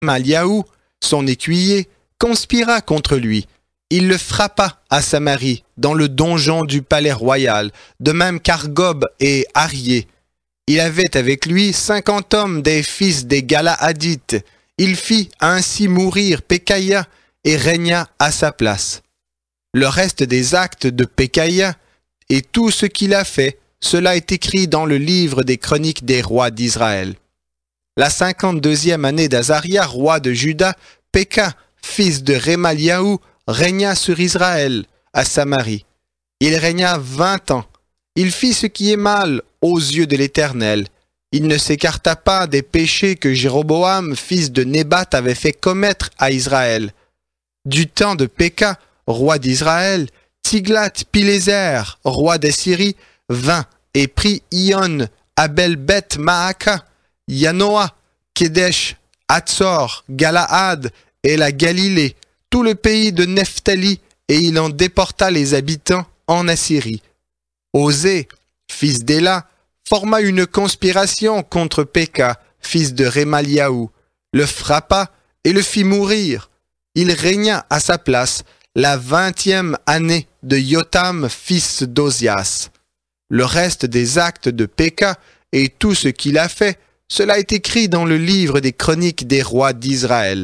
Remaliahu, son écuyer, conspira contre lui. Il le frappa à Samarie, dans le donjon du palais royal, de même qu'Argob et Arié. Il avait avec lui 50 hommes des fils des Galaadites. Il fit ainsi mourir Pécaïa et régna à sa place. Le reste des actes de Pécaïa et tout ce qu'il a fait, cela est écrit dans le livre des chroniques des rois d'Israël. La 52e année d'Azaria, roi de Juda, Péka, fils de Remaliahu, régna sur Israël, à Samarie. Il régna 20 ans. Il fit ce qui est mal aux yeux de l'Éternel. Il ne s'écarta pas des péchés que Jéroboam, fils de Nébat, avait fait commettre à Israël. Du temps de Péka, roi d'Israël, Tiglath-Pileser, roi d'Assyrie, vint et prit Ion, Abel-Beth-Maaka, Yanoa, Kedesh, Hatzor, Galaad et la Galilée, tout le pays de Nephtali, et il en déporta les habitants en Assyrie. Osée, fils d'Éla, forma une conspiration contre Péka, fils de Remaliahu, le frappa et le fit mourir. Il régna à sa place la 20e année de Yotam, fils d'Ozias. Le reste des actes de Péka et tout ce qu'il a fait, cela est écrit dans le livre des chroniques des rois d'Israël.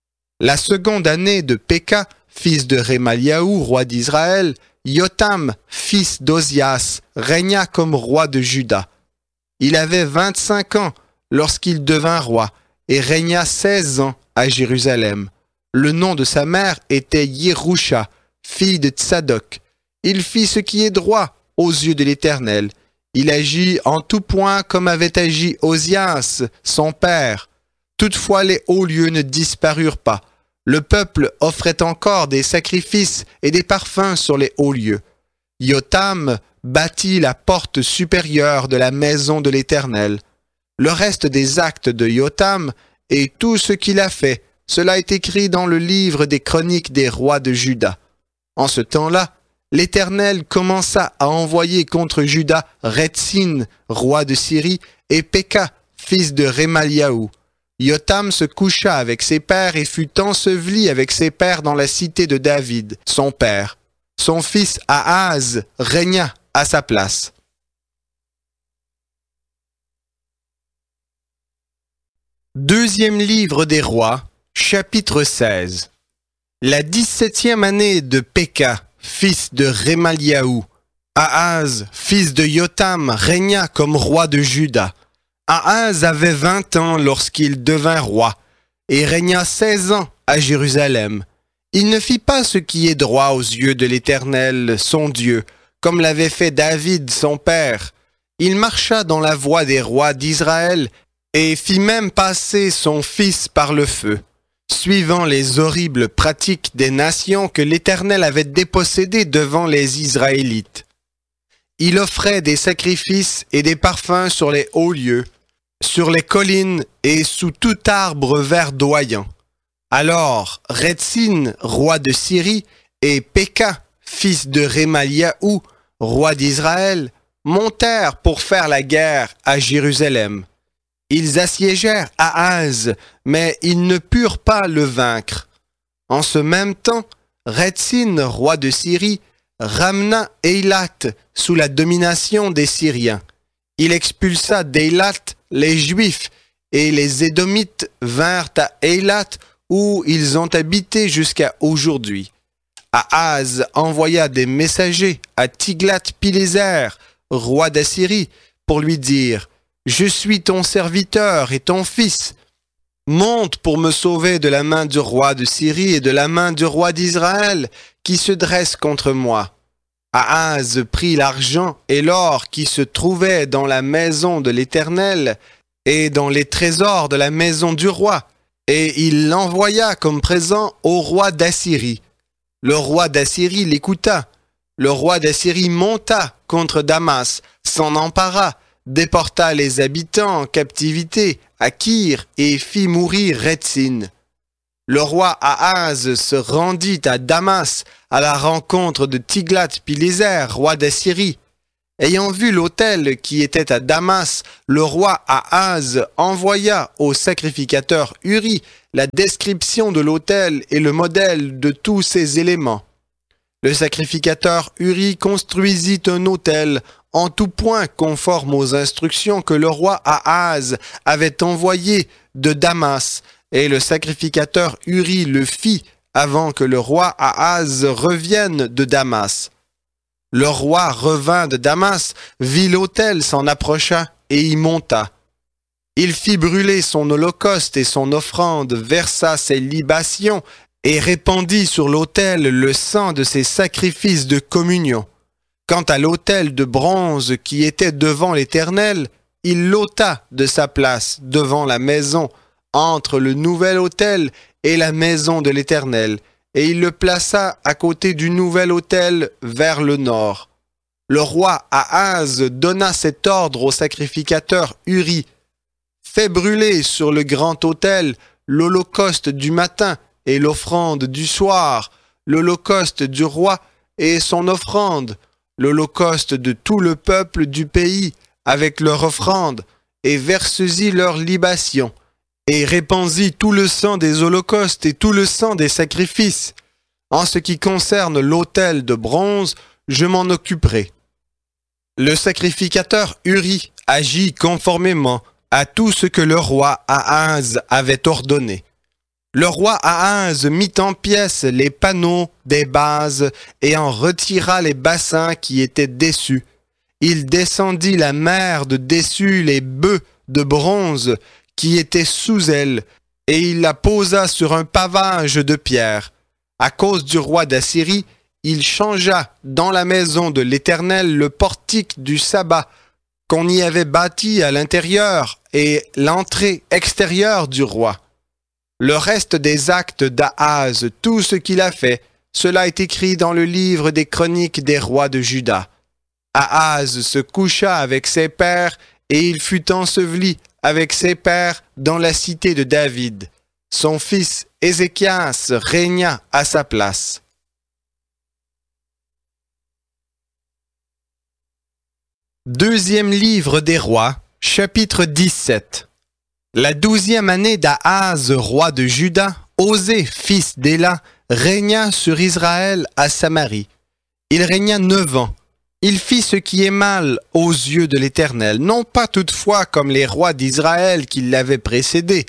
La seconde année de Péka, fils de Remaliahu, roi d'Israël, Yotam, fils d'Ozias, régna comme roi de Juda. Il avait 25 ans lorsqu'il devint roi et régna 16 ans à Jérusalem. Le nom de sa mère était Yérusha, fille de Tsadok. Il fit ce qui est droit aux yeux de l'Éternel. Il agit en tout point comme avait agi Ozias, son père. Toutefois les hauts lieux ne disparurent pas. Le peuple offrait encore des sacrifices et des parfums sur les hauts lieux. Yotam bâtit la porte supérieure de la maison de l'Éternel. Le reste des actes de Yotam et tout ce qu'il a fait, cela est écrit dans le livre des chroniques des rois de Juda. En ce temps-là, l'Éternel commença à envoyer contre Juda Retsin, roi de Syrie, et Péka, fils de Remaliahu. Yotam se coucha avec ses pères et fut enseveli avec ses pères dans la cité de David, son père. Son fils Ahaz régna à sa place. Deuxième livre des rois, chapitre 16. La 17e année de Péka, fils de Remaliahu. Ahaz, fils de Yotam, régna comme roi de Juda. Ahaz avait 20 ans lorsqu'il devint roi, et régna 16 ans à Jérusalem. Il ne fit pas ce qui est droit aux yeux de l'Éternel, son Dieu, comme l'avait fait David, son père. Il marcha dans la voie des rois d'Israël, et fit même passer son fils par le feu, suivant les horribles pratiques des nations que l'Éternel avait dépossédées devant les Israélites. Il offrait des sacrifices et des parfums sur les hauts lieux, sur les collines et sous tout arbre verdoyant. Alors Retsin, roi de Syrie, et Péka, fils de Remaliahu, roi d'Israël, montèrent pour faire la guerre à Jérusalem. Ils assiégèrent Ahaz, mais ils ne purent pas le vaincre. En ce même temps, Retsin, roi de Syrie, ramena Eilat sous la domination des Syriens. Il expulsa d'Eilat les Juifs, et les Édomites vinrent à Eilat, où ils ont habité jusqu'à aujourd'hui. Ahaz envoya des messagers à Tiglath-Pileser, roi d'Assyrie, pour lui dire « Je suis ton serviteur et ton fils. Monte pour me sauver de la main du roi de Syrie et de la main du roi d'Israël, qui se dresse contre moi. » Ahaz prit l'argent et l'or qui se trouvaient dans la maison de l'Éternel et dans les trésors de la maison du roi, et il l'envoya comme présent au roi d'Assyrie. Le roi d'Assyrie l'écouta. Le roi d'Assyrie monta contre Damas, s'en empara, déporta les habitants en captivité à Kir et fit mourir Retsin. Le roi Ahaz se rendit à Damas à la rencontre de Tiglath-Pileser, roi d'Assyrie. Ayant vu l'autel qui était à Damas, le roi Ahaz envoya au sacrificateur Uri la description de l'autel et le modèle de tous ses éléments. Le sacrificateur Uri construisit un autel en tout point conforme aux instructions que le roi Ahaz avait envoyées de Damas, et le sacrificateur Uri le fit avant que le roi Ahaz revienne de Damas. Le roi revint de Damas, vit l'autel, s'en approcha et y monta. Il fit brûler son holocauste et son offrande, versa ses libations et répandit sur l'autel le sang de ses sacrifices de communion. Quant à l'autel de bronze qui était devant l'Éternel, il l'ôta de sa place devant la maison, entre le nouvel autel et la maison de l'Éternel, et il le plaça à côté du nouvel autel vers le nord. Le roi Ahaz donna cet ordre au sacrificateur Uri: fais brûler sur le grand autel l'holocauste du matin et l'offrande du soir, l'holocauste du roi et son offrande, l'holocauste de tout le peuple du pays avec leur offrande, et verse-y leur libation, et répandis tout le sang des holocaustes et tout le sang des sacrifices. En ce qui concerne l'autel de bronze, je m'en occuperai. Le sacrificateur Uri agit conformément à tout ce que le roi Ahaz avait ordonné. Le roi Ahaz mit en pièces les panneaux des bases et en retira les bassins qui étaient dessus. Il descendit la mer de dessus les bœufs de bronze qui étaient sous elle, et il la posa sur un pavage de pierre. À cause du roi d'Assyrie, il changea dans la maison de l'Éternel le portique du sabbat qu'on y avait bâti à l'intérieur et l'entrée extérieure du roi. Le reste des actes d'Ahaz, tout ce qu'il a fait, cela est écrit dans le livre des chroniques des rois de Juda. Ahaz se coucha avec ses pères et il fut enseveli avec ses pères dans la cité de David. Son fils Ézéchias régna à sa place. Deuxième livre des rois, chapitre 17. La 12e année d'Ahaz, roi de Juda, Osée, fils d'Éla, régna sur Israël à Samarie. Il régna 9 ans. Il fit ce qui est mal aux yeux de l'Éternel, non pas toutefois comme les rois d'Israël qui l'avaient précédé.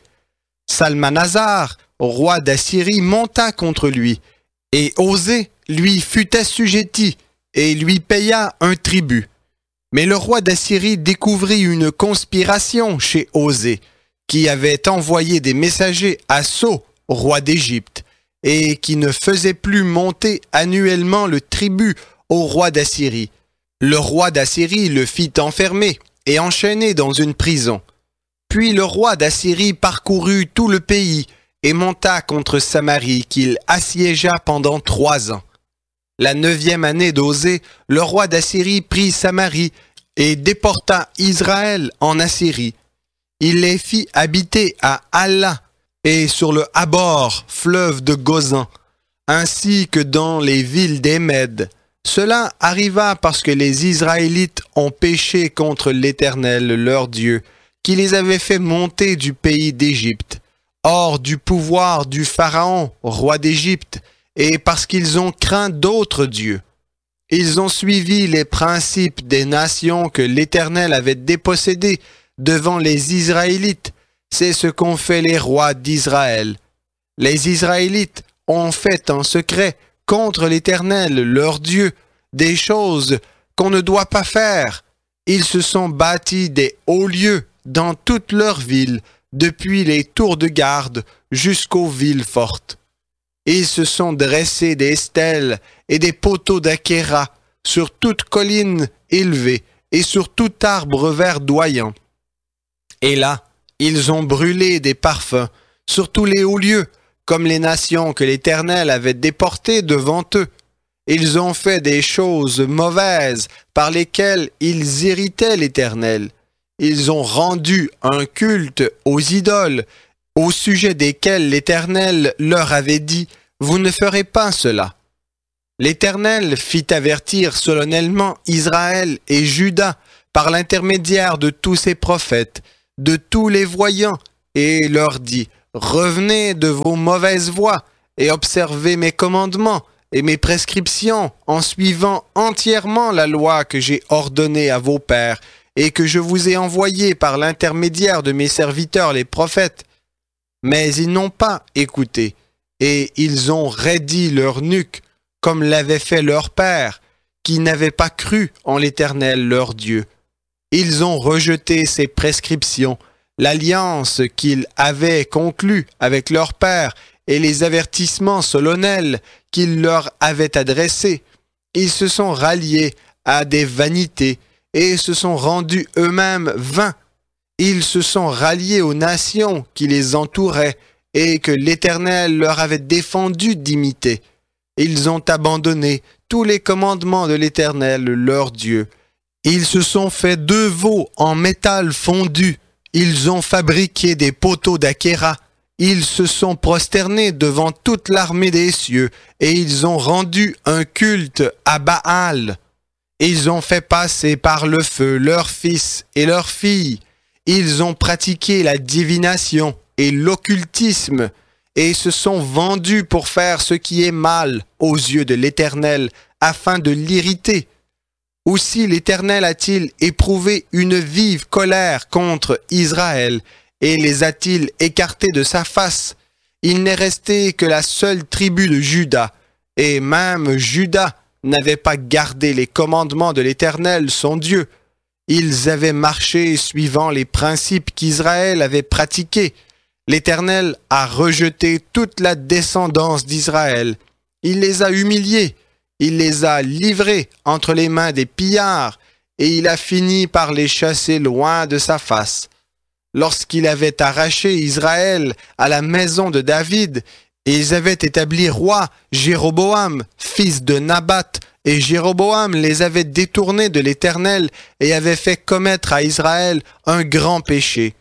Salmanasar, roi d'Assyrie, monta contre lui, et Osée lui fut assujetti, et lui paya un tribut. Mais le roi d'Assyrie découvrit une conspiration chez Osée, qui avait envoyé des messagers à So, roi d'Égypte, et qui ne faisait plus monter annuellement le tribut au roi d'Assyrie. Le roi d'Assyrie le fit enfermer et enchaîner dans une prison. Puis le roi d'Assyrie parcourut tout le pays et monta contre Samarie, qu'il assiégea pendant 3 ans. La 9e année d'Osée, le roi d'Assyrie prit Samarie et déporta Israël en Assyrie. Il les fit habiter à Hala et sur le Habor, fleuve de Gozan, ainsi que dans les villes des Mèdes. Cela arriva parce que les Israélites ont péché contre l'Éternel, leur Dieu, qui les avait fait monter du pays d'Égypte, hors du pouvoir du Pharaon, roi d'Égypte, et parce qu'ils ont craint d'autres dieux. Ils ont suivi les principes des nations que l'Éternel avait dépossédées devant les Israélites. C'est ce qu'ont fait les rois d'Israël. Les Israélites ont fait en secret contre l'Éternel, leur Dieu, des choses qu'on ne doit pas faire. Ils se sont bâtis des hauts lieux dans toutes leurs villes, depuis les tours de garde jusqu'aux villes fortes. Ils se sont dressés des stèles et des poteaux d'Achéra sur toute colline élevée et sur tout arbre verdoyant. Et là, ils ont brûlé des parfums sur tous les hauts lieux, comme les nations que l'Éternel avait déportées devant eux. Ils ont fait des choses mauvaises par lesquelles ils irritaient l'Éternel. Ils ont rendu un culte aux idoles, au sujet desquels l'Éternel leur avait dit « Vous ne ferez pas cela ». L'Éternel fit avertir solennellement Israël et Juda par l'intermédiaire de tous ses prophètes, de tous les voyants, et leur dit revenez de vos mauvaises voies et observez mes commandements et mes prescriptions en suivant entièrement la loi que j'ai ordonnée à vos pères et que je vous ai envoyée par l'intermédiaire de mes serviteurs les prophètes. Mais ils n'ont pas écouté, et ils ont raidi leur nuque, comme l'avait fait leur père, qui n'avait pas cru en l'Éternel leur Dieu. Ils ont rejeté ses prescriptions, l'alliance qu'ils avaient conclue avec leur père et les avertissements solennels qu'il leur avait adressés. Ils se sont ralliés à des vanités et se sont rendus eux-mêmes vains. Ils se sont ralliés aux nations qui les entouraient et que l'Éternel leur avait défendu d'imiter. Ils ont abandonné tous les commandements de l'Éternel leur Dieu. Ils se sont fait 2 veaux en métal fondu. Ils ont fabriqué des poteaux d'Achéra. Ils se sont prosternés devant toute l'armée des cieux et ils ont rendu un culte à Baal. Ils ont fait passer par le feu leurs fils et leurs filles. Ils ont pratiqué la divination et l'occultisme et se sont vendus pour faire ce qui est mal aux yeux de l'Éternel afin de l'irriter. Aussi l'Éternel a-t-il éprouvé une vive colère contre Israël et les a-t-il écartés de sa face. Il n'est resté que la seule tribu de Juda, et même Juda n'avait pas gardé les commandements de l'Éternel son Dieu. Ils avaient marché suivant les principes qu'Israël avait pratiqués. L'Éternel a rejeté toute la descendance d'Israël. Il les a humiliés. Il les a livrés entre les mains des pillards, et il a fini par les chasser loin de sa face. Lorsqu'il avait arraché Israël à la maison de David, et ils avaient établi roi Jéroboam, fils de Nabat, et Jéroboam les avait détournés de l'Éternel et avait fait commettre à Israël un grand péché.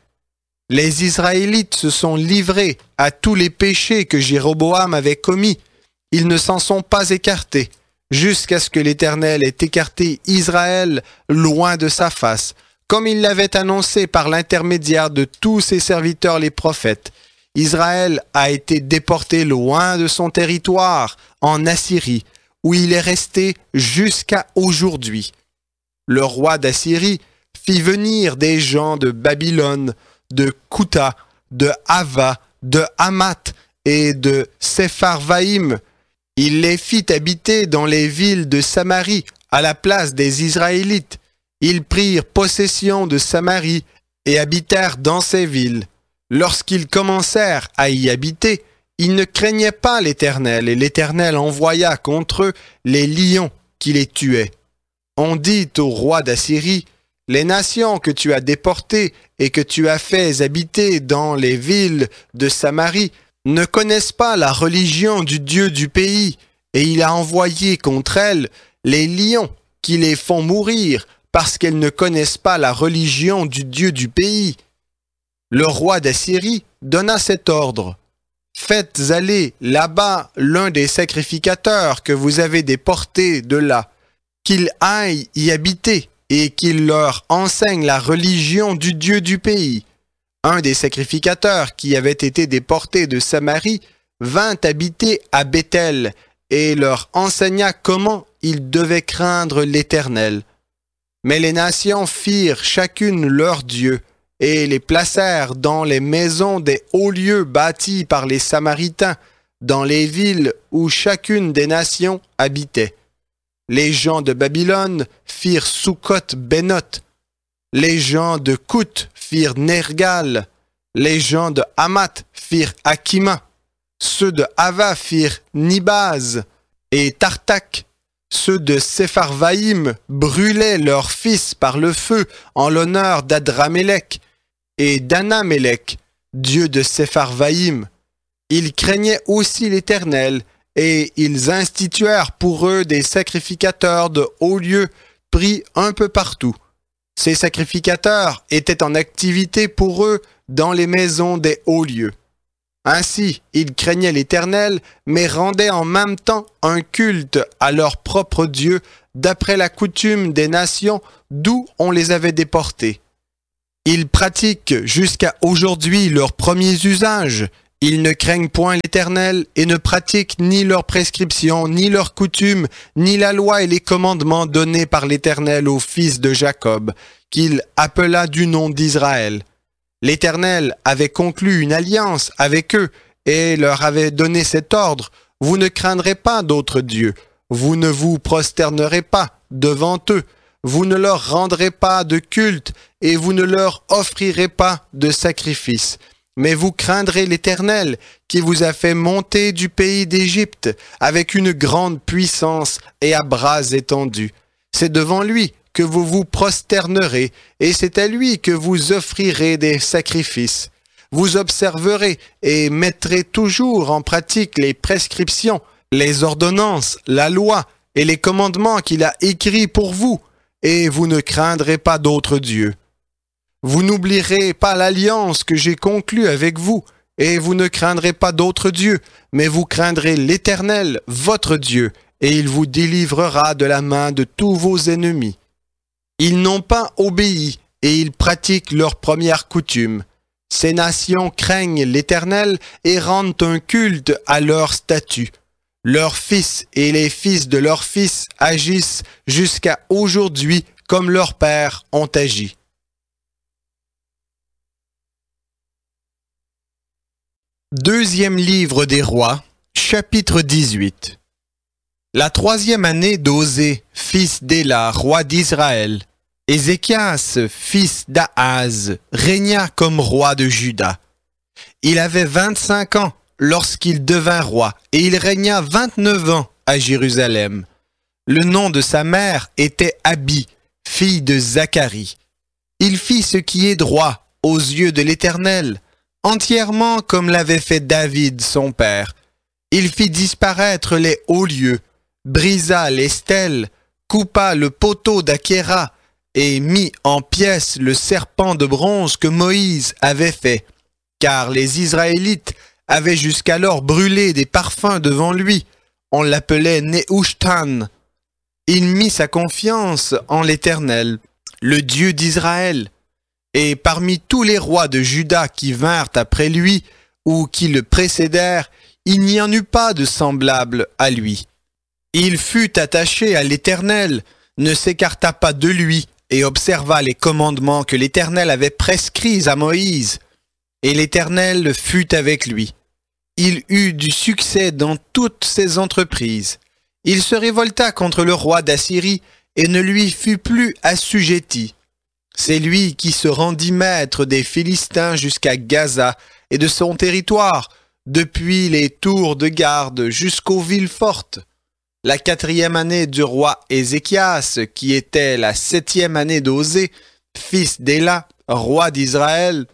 Les Israélites se sont livrés à tous les péchés que Jéroboam avait commis. Ils ne s'en sont pas écartés, jusqu'à ce que l'Éternel ait écarté Israël loin de sa face, comme il l'avait annoncé par l'intermédiaire de tous ses serviteurs les prophètes. Israël a été déporté loin de son territoire, en Assyrie, où il est resté jusqu'à aujourd'hui. Le roi d'Assyrie fit venir des gens de Babylone, de Kouta, de Ava, de Hamath et de Sepharvaïm. Il les fit habiter dans les villes de Samarie, à la place des Israélites. Ils prirent possession de Samarie et habitèrent dans ces villes. Lorsqu'ils commencèrent à y habiter, ils ne craignaient pas l'Éternel, et l'Éternel envoya contre eux les lions qui les tuaient. On dit au roi d'Assyrie, « Les nations que tu as déportées et que tu as fait habiter dans les villes de Samarie ne connaissent pas la religion du Dieu du pays, et il a envoyé contre elles les lions qui les font mourir parce qu'elles ne connaissent pas la religion du Dieu du pays. » Le roi d'Assyrie donna cet ordre. « Faites aller là-bas l'un des sacrificateurs que vous avez déportés de là, qu'il aille y habiter et qu'il leur enseigne la religion du Dieu du pays. » Un des sacrificateurs qui avait été déporté de Samarie vint habiter à Béthel et leur enseigna comment ils devaient craindre l'Éternel. Mais les nations firent chacune leur Dieu, et les placèrent dans les maisons des hauts lieux bâtis par les Samaritains, dans les villes où chacune des nations habitait. Les gens de Babylone firent Sukkot-Bénoth, les gens de Kout firent Nergal, les gens de Hamath firent Akima, ceux de Ava firent Nibaz et Tartak. Ceux de Sepharvaïm brûlaient leurs fils par le feu en l'honneur d'Adramélec et d'Anamélec, dieu de Sepharvaïm. Ils craignaient aussi l'Éternel, et ils instituèrent pour eux des sacrificateurs de hauts lieux pris un peu partout. Ces sacrificateurs étaient en activité pour eux dans les maisons des hauts lieux. Ainsi, ils craignaient l'Éternel, mais rendaient en même temps un culte à leur propre Dieu, d'après la coutume des nations d'où on les avait déportés. Ils pratiquent jusqu'à aujourd'hui leurs premiers usages, Ils ne craignent point l'Éternel et ne pratiquent ni leurs prescriptions, ni leurs coutumes, ni la loi et les commandements donnés par l'Éternel aux fils de Jacob, qu'il appela du nom d'Israël. L'Éternel avait conclu une alliance avec eux et leur avait donné cet ordre: vous ne craindrez pas d'autres dieux, vous ne vous prosternerez pas devant eux, vous ne leur rendrez pas de culte et vous ne leur offrirez pas de sacrifice. Mais vous craindrez l'Éternel, qui vous a fait monter du pays d'Égypte avec une grande puissance et à bras étendus. C'est devant lui que vous vous prosternerez, et c'est à lui que vous offrirez des sacrifices. Vous observerez et mettrez toujours en pratique les prescriptions, les ordonnances, la loi et les commandements qu'il a écrits pour vous, et vous ne craindrez pas d'autres dieux. Vous n'oublierez pas l'alliance que j'ai conclue avec vous, et vous ne craindrez pas d'autres dieux, mais vous craindrez l'Éternel, votre Dieu, et il vous délivrera de la main de tous vos ennemis. Ils n'ont pas obéi, et ils pratiquent leurs premières coutumes. Ces nations craignent l'Éternel et rendent un culte à leurs statuts. Leurs fils et les fils de leurs fils agissent jusqu'à aujourd'hui comme leurs pères ont agi. Deuxième livre des rois, chapitre 18. La troisième année d'Osée, fils d'Éla, roi d'Israël, Ézéchias, fils d'Ahaz, régna comme roi de Juda. Il avait 25 ans lorsqu'il devint roi, et il régna 29 ans à Jérusalem. Le nom de sa mère était Abi, fille de Zacharie. Il fit ce qui est droit aux yeux de l'Éternel, entièrement comme l'avait fait David son père. Il fit disparaître les hauts lieux, brisa les stèles, coupa le poteau d'Achéra et mit en pièces le serpent de bronze que Moïse avait fait, car les Israélites avaient jusqu'alors brûlé des parfums devant lui. On l'appelait Nehushtan. Il mit sa confiance en l'Éternel, le Dieu d'Israël. Et parmi tous les rois de Juda qui vinrent après lui, ou qui le précédèrent, il n'y en eut pas de semblable à lui. Il fut attaché à l'Éternel, ne s'écarta pas de lui, et observa les commandements que l'Éternel avait prescrits à Moïse. Et l'Éternel fut avec lui. Il eut du succès dans toutes ses entreprises. Il se révolta contre le roi d'Assyrie et ne lui fut plus assujetti. C'est lui qui se rendit maître des Philistins jusqu'à Gaza et de son territoire, depuis les tours de garde jusqu'aux villes fortes. La 4e année du roi Ézéchias, qui était la 7e année d'Osée, fils d'Éla, roi d'Israël,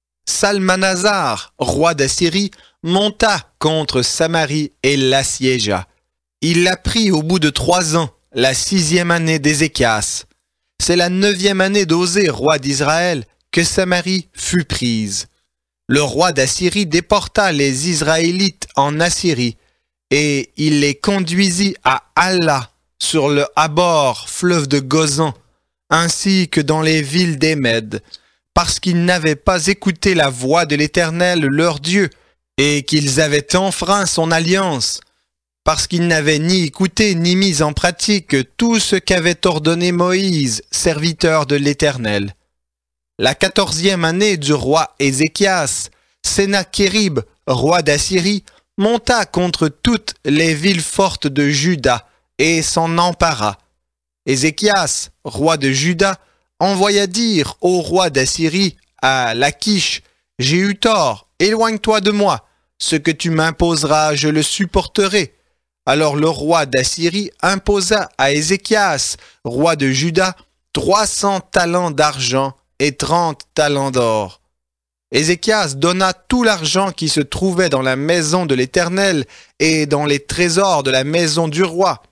Salmanasar, roi d'Assyrie, monta contre Samarie et l'assiégea. Il la prit au bout de 3 ans, la 6e année d'Ézéchias. C'est la 9e année d'Osée, roi d'Israël, que Samarie fut prise. Le roi d'Assyrie déporta les Israélites en Assyrie, et il les conduisit à Hala, sur le Habor, fleuve de Gozan, ainsi que dans les villes des Mèdes, parce qu'ils n'avaient pas écouté la voix de l'Éternel leur Dieu, et qu'ils avaient enfreint son alliance, parce qu'ils n'avaient ni écouté ni mis en pratique tout ce qu'avait ordonné Moïse, serviteur de l'Éternel. La 14e année du roi Ézéchias, Sennachérib, roi d'Assyrie, monta contre toutes les villes fortes de Juda et s'en empara. Ézéchias, roi de Juda, envoya dire au roi d'Assyrie, à Lachish: « J'ai eu tort, éloigne-toi de moi, ce que tu m'imposeras, je le supporterai. » Alors le roi d'Assyrie imposa à Ézéchias, roi de Juda, 300 talents d'argent et 30 talents d'or. Ézéchias donna tout l'argent qui se trouvait dans la maison de l'Éternel et dans les trésors de la maison du roi.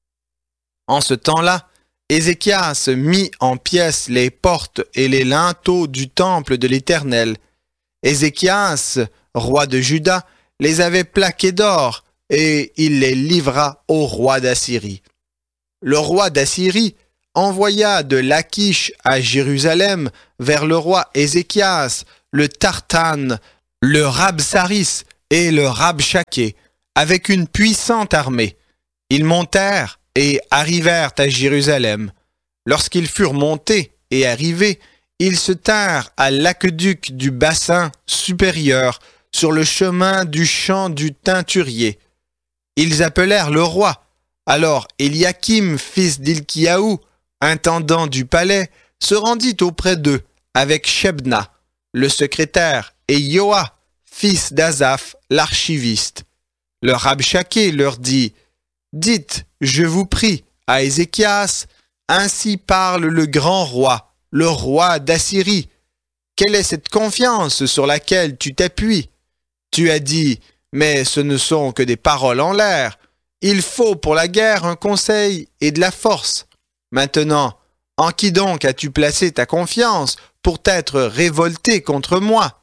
En ce temps-là, Ézéchias mit en pièces les portes et les linteaux du temple de l'Éternel. Ézéchias, roi de Juda, les avait plaqués d'or, et il les livra au roi d'Assyrie. Le roi d'Assyrie envoya de Lachish à Jérusalem vers le roi Ézéchias, le Tartan, le Rabsaris et le Rabshakeh, avec une puissante armée. Ils montèrent et arrivèrent à Jérusalem. Lorsqu'ils furent montés et arrivés, ils se tinrent à l'aqueduc du bassin supérieur, sur le chemin du champ du teinturier. Ils appelèrent le roi. Alors Eliakim, fils d'Hilkiyahu, intendant du palais, se rendit auprès d'eux, avec Shebna, le secrétaire, et Yoa, fils d'Azaph, l'archiviste. Le Rabshakeh leur dit, « Dites, je vous prie, à Ézéchias, ainsi parle le grand roi, le roi d'Assyrie. Quelle est cette confiance sur laquelle tu t'appuies? Tu as dit, mais ce ne sont que des paroles en l'air. Il faut pour la guerre un conseil et de la force. Maintenant, en qui donc as-tu placé ta confiance pour t'être révolté contre moi?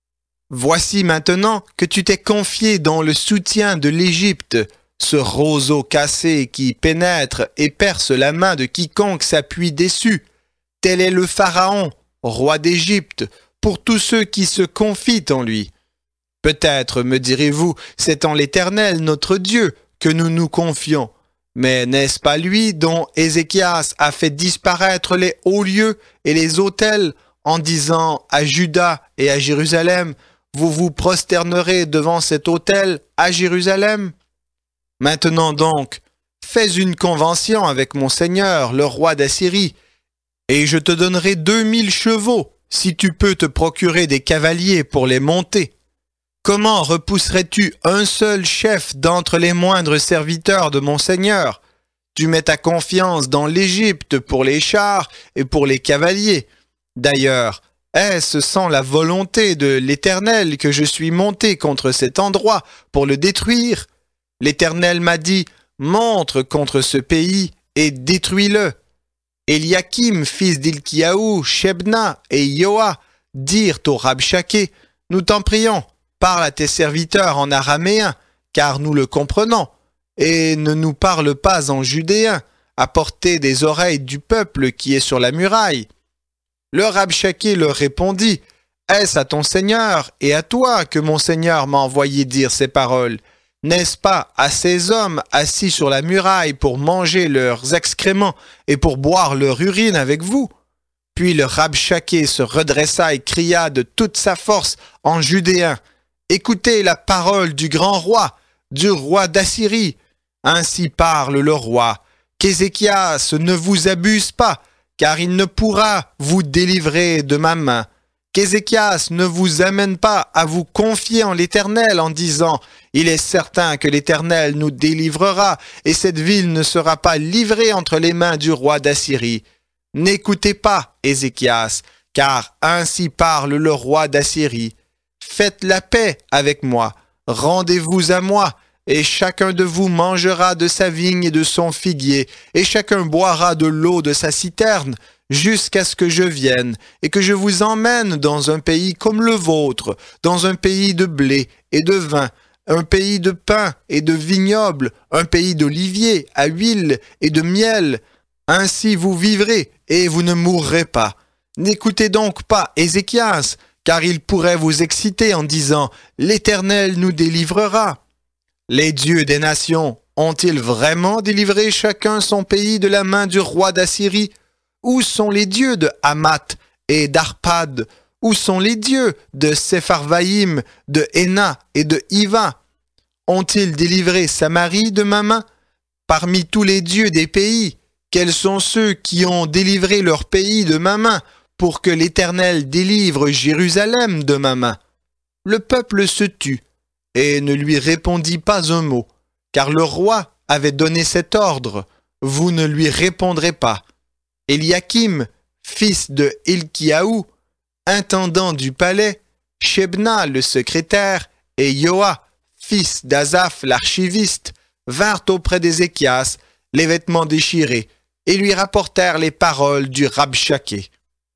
Voici maintenant que tu t'es confié dans le soutien de l'Égypte, ce roseau cassé qui pénètre et perce la main de quiconque s'appuie dessus. Tel est le Pharaon, roi d'Égypte, pour tous ceux qui se confient en lui. Peut-être, me direz-vous, c'est en l'Éternel notre Dieu que nous nous confions. Mais n'est-ce pas lui dont Ézéchias a fait disparaître les hauts lieux et les autels en disant à Juda et à Jérusalem, vous vous prosternerez devant cet autel à Jérusalem? Maintenant donc, fais une convention avec mon Seigneur, le roi d'Assyrie, et je te donnerai 2000 chevaux, si tu peux te procurer des cavaliers pour les monter. Comment repousserais-tu un seul chef d'entre les moindres serviteurs de mon Seigneur? Tu mets ta confiance dans l'Égypte pour les chars et pour les cavaliers. D'ailleurs, est-ce sans la volonté de l'Éternel que je suis monté contre cet endroit pour le détruire? L'Éternel m'a dit, montre contre ce pays et détruis-le. Eliakim, fils d'Hilkiyahu, Shebna et Yoa dirent au Rabshakeh, nous t'en prions, parle à tes serviteurs en araméen, car nous le comprenons, et ne nous parle pas en judéen, à portée des oreilles du peuple qui est sur la muraille. Le Rabshakeh leur répondit, est-ce à ton Seigneur et à toi que mon Seigneur m'a envoyé dire ces paroles? N'est-ce pas à ces hommes assis sur la muraille pour manger leurs excréments et pour boire leur urine avec vous? Puis le Rabshakeh se redressa et cria de toute sa force en judéen, écoutez la parole du grand roi, du roi d'Assyrie. Ainsi parle le roi, qu'Ézéchias ne vous abuse pas, car il ne pourra vous délivrer de ma main. Qu'Ézéchias ne vous amène pas à vous confier en l'Éternel en disant « Il est certain que l'Éternel nous délivrera et cette ville ne sera pas livrée entre les mains du roi d'Assyrie. » N'écoutez pas, Ézéchias, car ainsi parle le roi d'Assyrie. Faites la paix avec moi, rendez-vous à moi, et chacun de vous mangera de sa vigne et de son figuier, et chacun boira de l'eau de sa citerne, jusqu'à ce que je vienne, et que je vous emmène dans un pays comme le vôtre, dans un pays de blé et de vin, un pays de pain et de vignobles, un pays d'oliviers, à huile et de miel. Ainsi vous vivrez, et vous ne mourrez pas. N'écoutez donc pas Ézéchias, car il pourrait vous exciter en disant « L'Éternel nous délivrera ». Les dieux des nations ont-ils vraiment délivré chacun son pays de la main du roi d'Assyrie? Où sont les dieux de Hamath et d'Arpad? Où sont les dieux de Sepharvaïm, de Héna et de Hiva? Ont-ils délivré Samarie de ma main? Parmi tous les dieux des pays, quels sont ceux qui ont délivré leur pays de ma main pour que l'Éternel délivre Jérusalem de ma main? Le peuple se tut et ne lui répondit pas un mot, car le roi avait donné cet ordre, vous ne lui répondrez pas. Eliakim, fils de Hilkiyahu, intendant du palais, Shebna le secrétaire et Yoa, fils d'Azaph l'archiviste, vinrent auprès d'Ézéchias, les vêtements déchirés, et lui rapportèrent les paroles du Rabshakeh.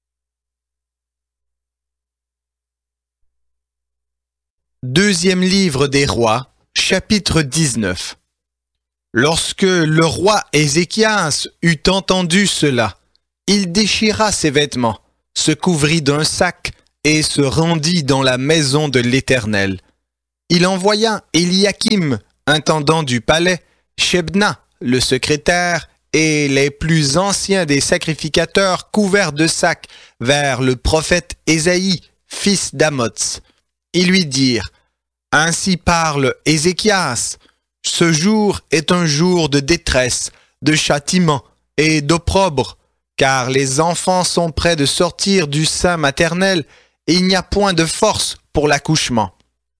Deuxième livre des rois, chapitre 19. Lorsque le roi Ézéchias eut entendu cela, il déchira ses vêtements, se couvrit d'un sac et se rendit dans la maison de l'Éternel. Il envoya Eliakim, intendant du palais, Shebna, le secrétaire, et les plus anciens des sacrificateurs couverts de sacs vers le prophète Ésaïe, fils d'Amoz. Ils lui dirent, « Ainsi parle Ézéchias, ce jour est un jour de détresse, de châtiment et d'opprobre, car les enfants sont près de sortir du sein maternel et il n'y a point de force pour l'accouchement.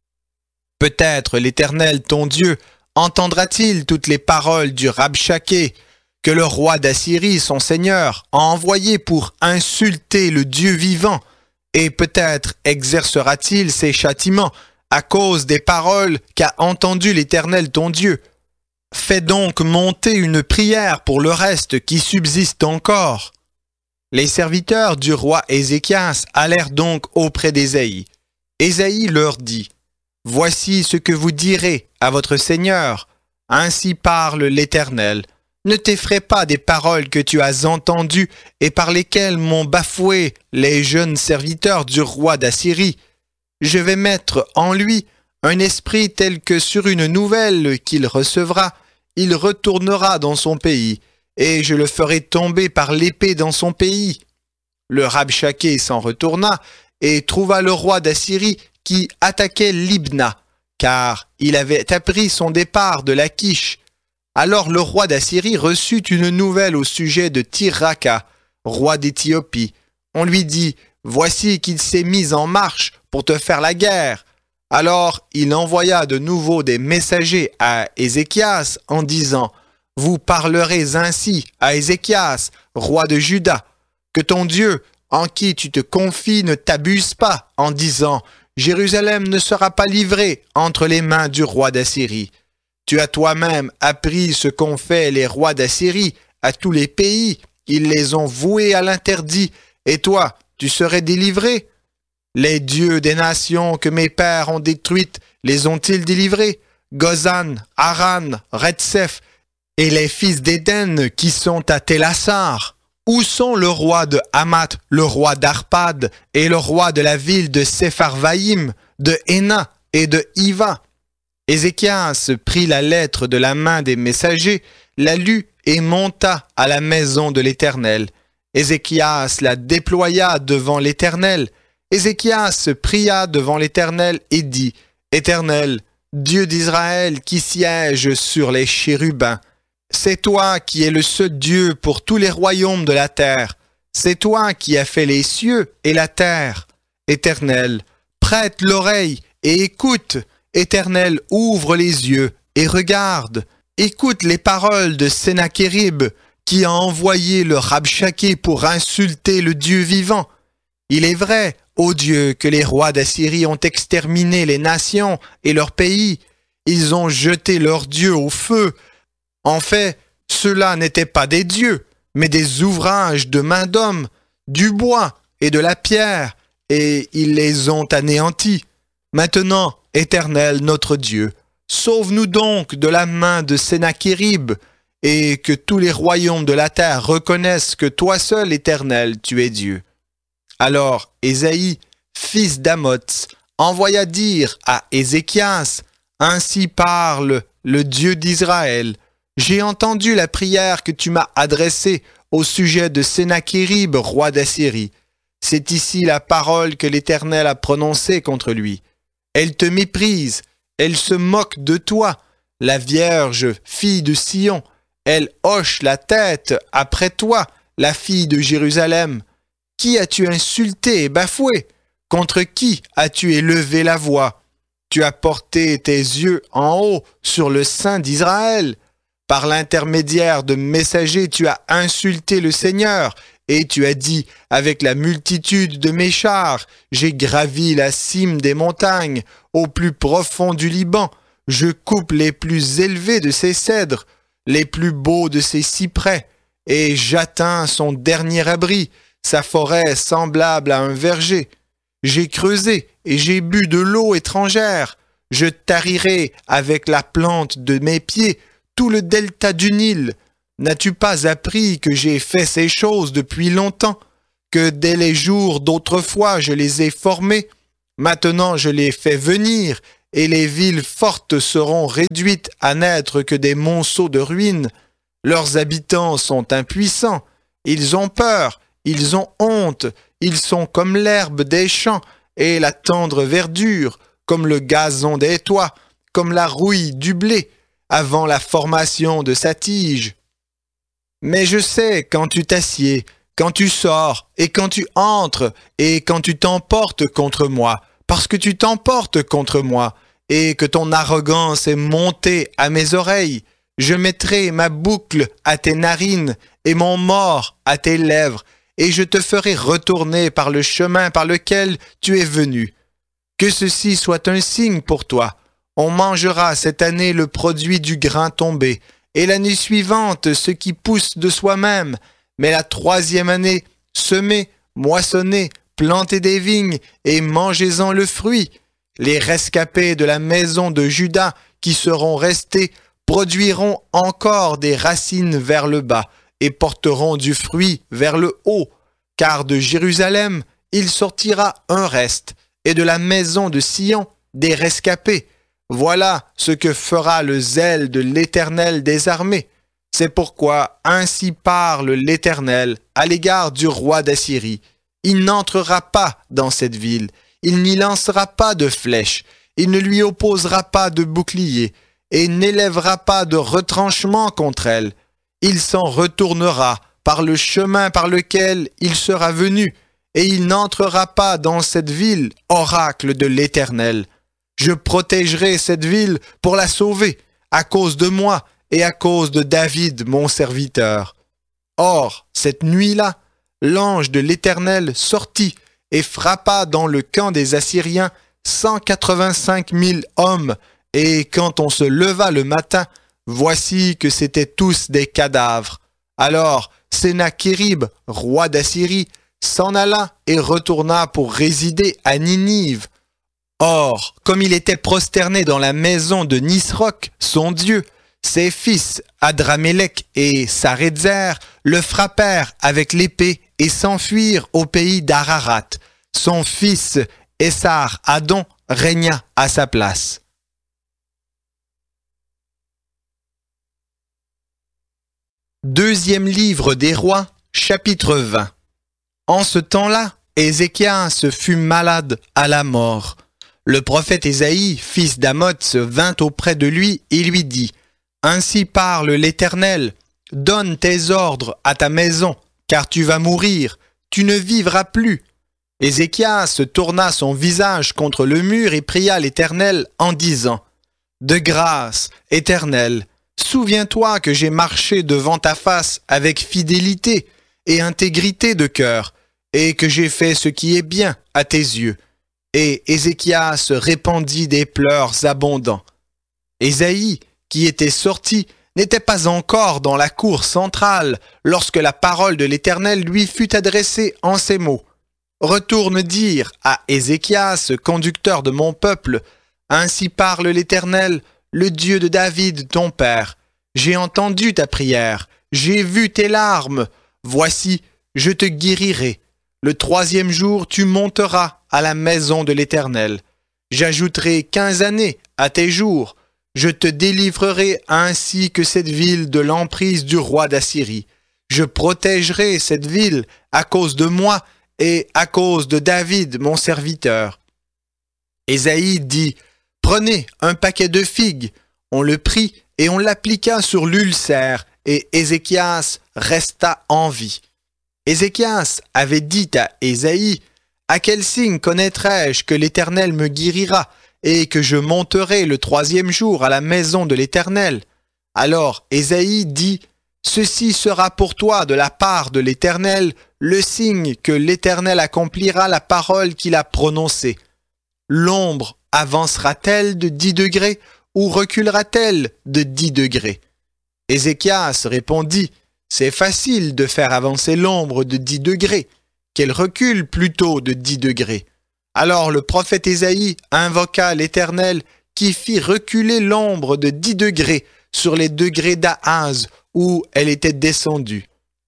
Peut-être l'Éternel, ton Dieu, entendra-t-il toutes les paroles du Rabshaké que le roi d'Assyrie, son seigneur, a envoyé pour insulter le Dieu vivant, et peut-être exercera-t-il ses châtiments à cause des paroles qu'a entendues l'Éternel ton Dieu. Fais donc monter une prière pour le reste qui subsiste encore. » Les serviteurs du roi Ézéchias allèrent donc auprès d'Ésaïe. Ésaïe leur dit, « Voici ce que vous direz à votre Seigneur. Ainsi parle l'Éternel. Ne t'effraie pas des paroles que tu as entendues et par lesquelles m'ont bafoué les jeunes serviteurs du roi d'Assyrie. Je vais mettre en lui un esprit tel que sur une nouvelle qu'il recevra, il retournera dans son pays, et je le ferai tomber par l'épée dans son pays. » Le Rabshaké s'en retourna et trouva le roi d'Assyrie qui attaquait Libna, car il avait appris son départ de Lachish. Alors le roi d'Assyrie reçut une nouvelle au sujet de Tirhaka, roi d'Éthiopie. On lui dit, « Voici qu'il s'est mis en marche pour te faire la guerre. » Alors il envoya de nouveau des messagers à Ézéchias en disant, « Vous parlerez ainsi à Ézéchias, roi de Juda, que ton Dieu, en qui tu te confies, ne t'abuse pas, en disant, « Jérusalem ne sera pas livrée entre les mains du roi d'Assyrie. » Tu as toi-même appris ce qu'ont fait les rois d'Assyrie à tous les pays. Ils les ont voués à l'interdit. Et toi, tu serais délivré? Les dieux des nations que mes pères ont détruites, les ont-ils délivrés? Gozan, Haran, Retsef et les fils d'Éden qui sont à Télassar? Où sont le roi de Hamath, le roi d'Arpad et le roi de la ville de Sepharvaïm, de Héna et de Hiva? Ézéchias prit la lettre de la main des messagers, la lut et monta à la maison de l'Éternel. Ézéchias la déploya devant l'Éternel. Ézéchias pria devant l'Éternel et dit, « Éternel, Dieu d'Israël qui siège sur les chérubins, c'est toi qui es le seul Dieu pour tous les royaumes de la terre. C'est toi qui as fait les cieux et la terre. Éternel, prête l'oreille et écoute. Éternel, ouvre les yeux et regarde. Écoute les paroles de Sennachérib qui a envoyé le Rabshaké pour insulter le Dieu vivant. Il est vrai, ô Dieu, que les rois d'Assyrie ont exterminé les nations et leurs pays. Ils ont jeté leurs dieux au feu. En fait, ceux-là n'étaient pas des dieux, mais des ouvrages de main d'homme, du bois et de la pierre, et ils les ont anéantis. Maintenant, Éternel notre Dieu, sauve-nous donc de la main de Sennachérib, et que tous les royaumes de la terre reconnaissent que toi seul, Éternel, tu es Dieu. » Alors Ésaïe, fils d'Amoz, envoya dire à Ézéchias, « Ainsi parle le Dieu d'Israël. J'ai entendu la prière que tu m'as adressée au sujet de Sennachérib, roi d'Assyrie. C'est ici la parole que l'Éternel a prononcée contre lui. Elle te méprise, elle se moque de toi, la Vierge, fille de Sion. Elle hoche la tête après toi, la fille de Jérusalem. Qui as-tu insulté et bafoué? Contre qui as-tu élevé la voix? Tu as porté tes yeux en haut sur le sein d'Israël. Par l'intermédiaire de messagers, tu as insulté le Seigneur. Et tu as dit, avec la multitude de mes chars, j'ai gravi la cime des montagnes, au plus profond du Liban. Je coupe les plus élevés de ses cèdres, les plus beaux de ses cyprès, et j'atteins son dernier abri, sa forêt semblable à un verger. J'ai creusé et j'ai bu de l'eau étrangère. Je tarirai avec la plante de mes pieds tout le delta du Nil. N'as-tu pas appris que j'ai fait ces choses depuis longtemps, que dès les jours d'autrefois je les ai formés? Maintenant je les fais venir, et les villes fortes seront réduites à n'être que des monceaux de ruines. Leurs habitants sont impuissants, ils ont peur, ils ont honte, ils sont comme l'herbe des champs et la tendre verdure, comme le gazon des toits, comme la rouille du blé, avant la formation de sa tige. Mais je sais quand tu t'assieds, quand tu sors, et quand tu entres, et quand tu t'emportes contre moi, parce que tu t'emportes contre moi, et que ton arrogance est montée à mes oreilles, je mettrai ma boucle à tes narines, et mon mors à tes lèvres, et je te ferai retourner par le chemin par lequel tu es venu. Que ceci soit un signe pour toi. On mangera cette année le produit du grain tombé, et l'année suivante ce qui pousse de soi-même. Mais la troisième année, semez, moissonnez, plantez des vignes, et mangez-en le fruit. Les rescapés de la maison de Juda qui seront restés produiront encore des racines vers le bas, et porteront du fruit vers le haut, car de Jérusalem il sortira un reste, et de la maison de Sion des rescapés. Voilà ce que fera le zèle de l'Éternel des armées. C'est pourquoi ainsi parle l'Éternel à l'égard du roi d'Assyrie. Il n'entrera pas dans cette ville, il n'y lancera pas de flèches, il ne lui opposera pas de bouclier, et n'élèvera pas de retranchement contre elle. Il s'en retournera par le chemin par lequel il sera venu, et il n'entrera pas dans cette ville, oracle de l'Éternel. Je protégerai cette ville pour la sauver, à cause de moi et à cause de David, mon serviteur. Or, cette nuit-là, l'ange de l'Éternel sortit et frappa dans le camp des Assyriens 185 000 hommes, et quand on se leva le matin, voici que c'étaient tous des cadavres. Alors, Sennachérib, roi d'Assyrie, s'en alla et retourna pour résider à Ninive. Or, comme il était prosterné dans la maison de Nisroch, son dieu, ses fils Adramélec et Sarézer le frappèrent avec l'épée et s'enfuirent au pays d'Ararat. Son fils Essar-Hadon régna à sa place. Deuxième livre des rois, chapitre 20. En ce temps-là, Ézéchias fut malade à la mort. Le prophète Ésaïe, fils d'Amoz, vint auprès de lui et lui dit « Ainsi parle l'Éternel, donne tes ordres à ta maison, car tu vas mourir, tu ne vivras plus. » Ézéchias tourna son visage contre le mur et pria l'Éternel en disant « De grâce, Éternel, souviens-toi que j'ai marché devant ta face avec fidélité et intégrité de cœur, et que j'ai fait ce qui est bien à tes yeux. » Et Ézéchias répandit des pleurs abondants. Ésaïe, qui était sorti, n'était pas encore dans la cour centrale lorsque la parole de l'Éternel lui fut adressée en ces mots. « Retourne dire à Ézéchias, conducteur de mon peuple, ainsi parle l'Éternel, le Dieu de David ton père. J'ai entendu ta prière, j'ai vu tes larmes. Voici, je te guérirai. Le troisième jour, tu monteras à la maison de l'Éternel. J'ajouterai 15 années à tes jours. Je te délivrerai ainsi que cette ville de l'emprise du roi d'Assyrie. Je protégerai cette ville à cause de moi et à cause de David, mon serviteur. » Ésaïe dit, « Prenez un paquet de figues. » On le prit et on l'appliqua sur l'ulcère, et Ézéchias resta en vie. Ézéchias avait dit à Ésaïe, « À quel signe connaîtrai-je que l'Éternel me guérira et que je monterai le troisième jour à la maison de l'Éternel ?» Alors Ésaïe dit, « Ceci sera pour toi de la part de l'Éternel le signe que l'Éternel accomplira la parole qu'il a prononcée. L'ombre avancera-t-elle de 10 degrés ou reculera-t-elle de 10 degrés ?» Ézéchias répondit, « C'est facile de faire avancer l'ombre de 10 degrés, qu'elle recule plutôt de 10 degrés. » Alors le prophète Ésaïe invoqua l'Éternel qui fit reculer l'ombre de 10 degrés sur les degrés d'Ahaz où elle était descendue.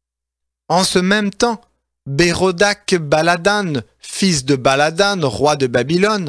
En ce même temps, Bérodak Baladan, fils de Baladan, roi de Babylone,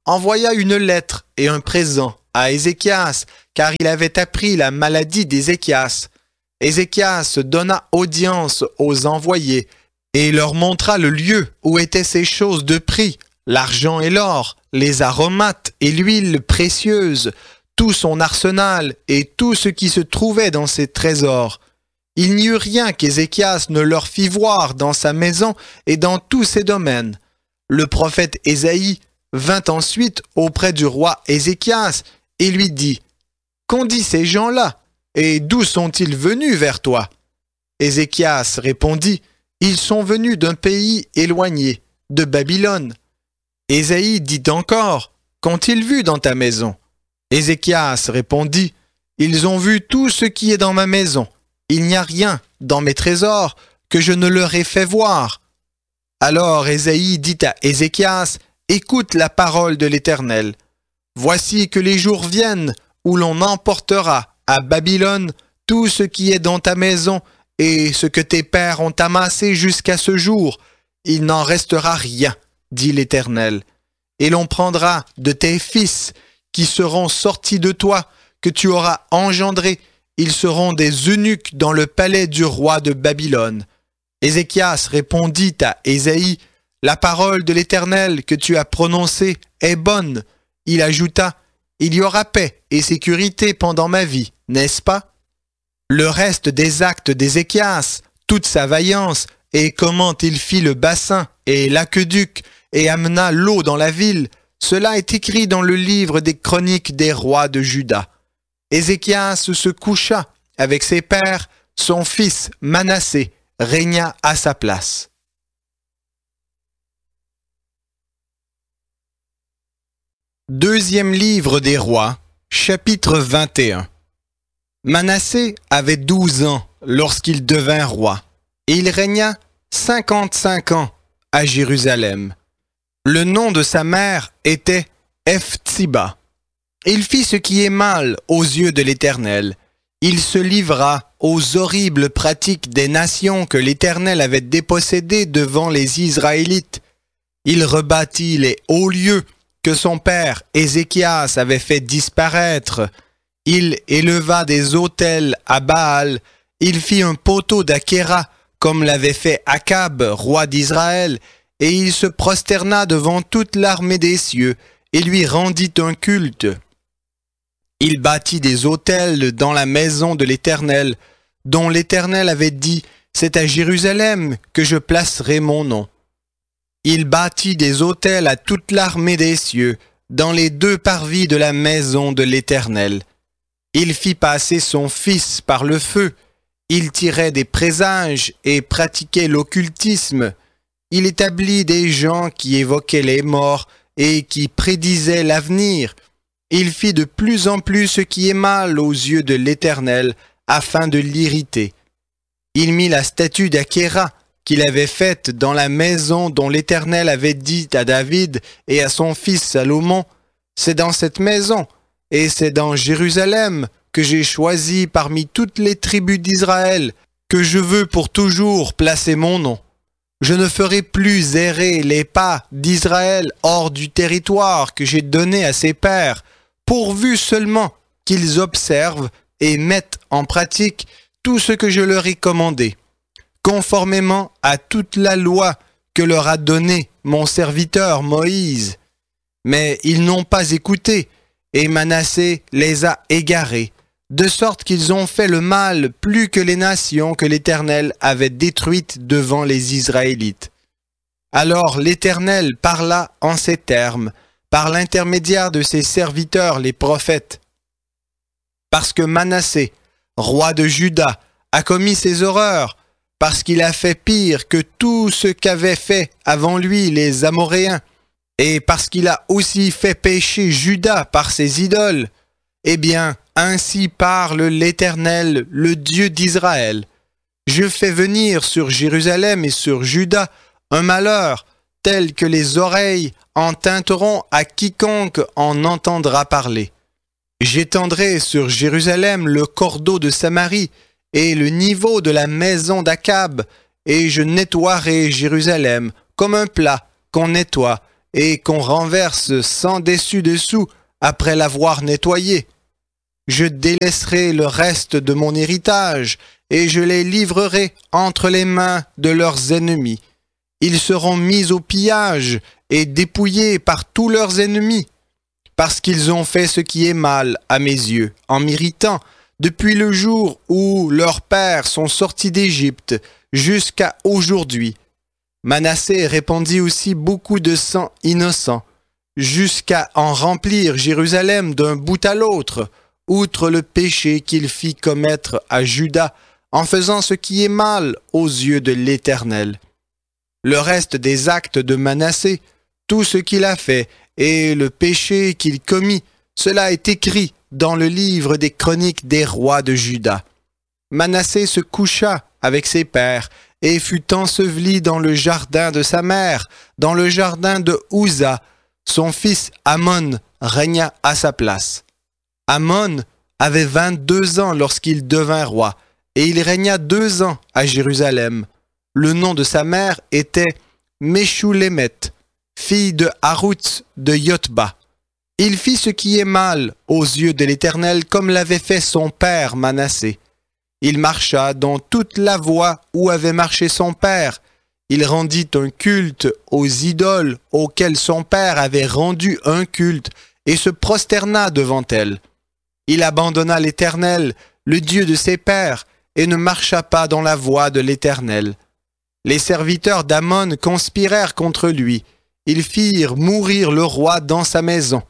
envoya une lettre et un présent à Ézéchias, car il avait appris la maladie d'Ézéchias. Ézéchias donna audience aux envoyés et leur montra le lieu où étaient ces choses de prix, l'argent et l'or, les aromates et l'huile précieuse, tout son arsenal et tout ce qui se trouvait dans ses trésors. Il n'y eut rien qu'Ézéchias ne leur fit voir dans sa maison et dans tous ses domaines. Le prophète Ésaïe vint ensuite auprès du roi Ézéchias et lui dit « Qu'ont dit ces gens-là, et d'où sont-ils venus vers toi ?» Ézéchias répondit « Ils sont venus d'un pays éloigné, de Babylone. » Ésaïe dit encore « Qu'ont-ils vu dans ta maison ?» Ézéchias répondit « Ils ont vu tout ce qui est dans ma maison. Il n'y a rien dans mes trésors que je ne leur ai fait voir. » Alors Ésaïe dit à Ézéchias « Écoute la parole de l'Éternel. Voici que les jours viennent où l'on emportera à Babylone tout ce qui est dans ta maison et ce que tes pères ont amassé jusqu'à ce jour. Il n'en restera rien, dit l'Éternel. Et l'on prendra de tes fils qui seront sortis de toi, que tu auras engendrés. Ils seront des eunuques dans le palais du roi de Babylone. » Ézéchias répondit à Ésaïe, « La parole de l'Éternel que tu as prononcée est bonne. » Il ajouta, « Il y aura paix et sécurité pendant ma vie, n'est-ce pas ?» Le reste des actes d'Ézéchias, toute sa vaillance, et comment il fit le bassin et l'aqueduc, et amena l'eau dans la ville, cela est écrit dans le livre des chroniques des rois de Juda. Ézéchias se coucha avec ses pères, son fils Manassé régna à sa place. Deuxième livre des rois, chapitre 21. Manassé avait 12 ans lorsqu'il devint roi, et il régna 55 ans à Jérusalem. Le nom de sa mère était Hephzibah. Il fit ce qui est mal aux yeux de l'Éternel. Il se livra aux horribles pratiques des nations que l'Éternel avait dépossédées devant les Israélites. Il rebâtit les hauts lieux que son père Ézéchias avait fait disparaître. Il éleva des autels à Baal. Il fit un poteau d'Achéra, comme l'avait fait Akab, roi d'Israël, et il se prosterna devant toute l'armée des cieux, et lui rendit un culte. Il bâtit des autels dans la maison de l'Éternel, dont l'Éternel avait dit, « C'est à Jérusalem que je placerai mon nom. » Il bâtit des autels à toute l'armée des cieux, dans les 2 parvis de la maison de l'Éternel. Il fit passer son fils par le feu. Il tirait des présages et pratiquait l'occultisme. Il établit des gens qui évoquaient les morts et qui prédisaient l'avenir. Il fit de plus en plus ce qui est mal aux yeux de l'Éternel, afin de l'irriter. Il mit la statue d'Achéra qu'il avait faite dans la maison dont l'Éternel avait dit à David et à son fils Salomon, « C'est dans cette maison, et c'est dans Jérusalem que j'ai choisi parmi toutes les tribus d'Israël, que je veux pour toujours placer mon nom. Je ne ferai plus errer les pas d'Israël hors du territoire que j'ai donné à ses pères, pourvu seulement qu'ils observent et mettent en pratique tout ce que je leur ai commandé, conformément à toute la loi que leur a donnée mon serviteur Moïse. Mais ils n'ont pas écouté, et Manassé les a égarés, de sorte qu'ils ont fait le mal plus que les nations que l'Éternel avait détruites devant les Israélites. Alors l'Éternel parla en ces termes, par l'intermédiaire de ses serviteurs les prophètes. Parce que Manassé, roi de Juda, a commis ces horreurs, parce qu'il a fait pire que tout ce qu'avaient fait avant lui les Amoréens, et parce qu'il a aussi fait pécher Juda par ses idoles, eh bien, ainsi parle l'Éternel, le Dieu d'Israël. Je fais venir sur Jérusalem et sur Juda un malheur, tel que les oreilles en tinteront à quiconque en entendra parler. J'étendrai sur Jérusalem le cordeau de Samarie et le niveau de la maison d'Akab, et je nettoierai Jérusalem comme un plat qu'on nettoie, et qu'on renverse sans dessus-dessous après l'avoir nettoyé. Je délaisserai le reste de mon héritage, et je les livrerai entre les mains de leurs ennemis. Ils seront mis au pillage et dépouillés par tous leurs ennemis, parce qu'ils ont fait ce qui est mal à mes yeux, en m'irritant, depuis le jour où leurs pères sont sortis d'Égypte jusqu'à aujourd'hui. Manassé répandit aussi beaucoup de sang innocent, jusqu'à en remplir Jérusalem d'un bout à l'autre, outre le péché qu'il fit commettre à Juda, en faisant ce qui est mal aux yeux de l'Éternel. Le reste des actes de Manassé, tout ce qu'il a fait, et le péché qu'il commit, cela est écrit dans le livre des chroniques des rois de Juda. Manassé se coucha avec ses pères, et fut enseveli dans le jardin de sa mère, dans le jardin de Uza. Son fils Amon régna à sa place. Amon avait 22 ans lorsqu'il devint roi, et il régna 2 ans à Jérusalem. Le nom de sa mère était Meshulemet, fille de Harutz de Yotba. Il fit ce qui est mal aux yeux de l'Éternel, comme l'avait fait son père Manassé. Il marcha dans toute la voie où avait marché son père. Il rendit un culte aux idoles auxquelles son père avait rendu un culte, et se prosterna devant elles. Il abandonna l'Éternel, le Dieu de ses pères, et ne marcha pas dans la voie de l'Éternel. Les serviteurs d'Amon conspirèrent contre lui. Ils firent mourir le roi dans sa maison.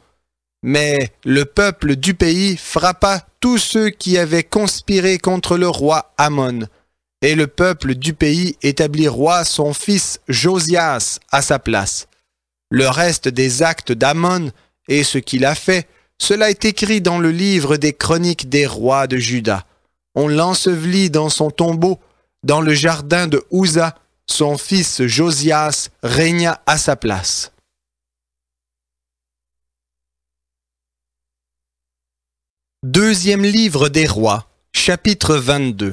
Mais le peuple du pays frappa tous ceux qui avaient conspiré contre le roi Amon. Et le peuple du pays établit roi son fils Josias à sa place. Le reste des actes d'Amon et ce qu'il a fait, cela est écrit dans le livre des chroniques des rois de Juda. On l'ensevelit dans son tombeau, dans le jardin de Uza. Son fils Josias régna à sa place. Deuxième livre des rois, chapitre 22.